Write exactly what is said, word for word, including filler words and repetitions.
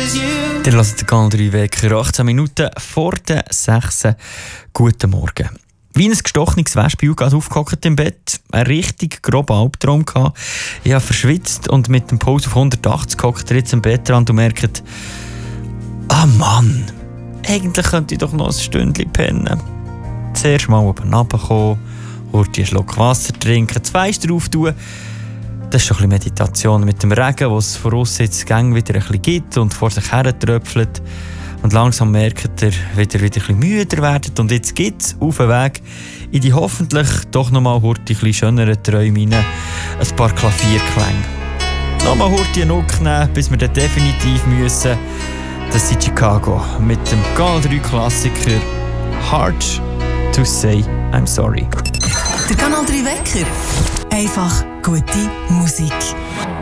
Ihr hört den Kanal drei Wecker, achtzehn Minuten vor der sechs. Guten Morgen. Wie ein gestochenes Wespe gerade aufgehockt im Bett. Ein richtig grober Albtraum gehabt. Ich habe verschwitzt und mit dem Puls auf hundertachtzig hockt er jetzt im Bett dran und merkt, ah Mann, eigentlich könnte ich doch noch ein Stündchen pennen. Zuerst mal oben runterkommen, kurz einen Schluck Wasser trinken, zwei Fenster auftun. Das ist schon ein bisschen Meditation mit dem Regen, wo es von uns jetzt gang wieder ein bisschen gibt und vor sich her tröpfelt. Und langsam merkt er, wieder, wieder ein bisschen müder wird. Und jetzt gibt es auf dem Weg in die hoffentlich doch nochmal ein bisschen schöneren Träume rein ein paar Klavierklänge. Nochmal einen Nuck nehmen, bis wir dann definitiv müssen. Das ist Chicago mit dem Kanal drei Klassiker Hard to Say I'm Sorry. Der Kanal drei Wecker. Einfach gute Musik.